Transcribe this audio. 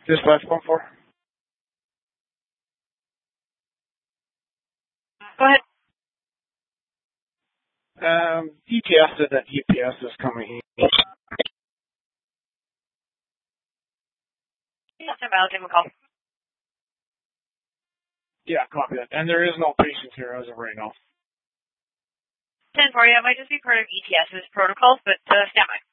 Dispatch 1-4. Go ahead. ETS said that EPS is coming. I'll give him a call. Yeah, copy that. And there is no patients here as of right now. 10 for you. It might just be part of ETS's protocols, but stand by.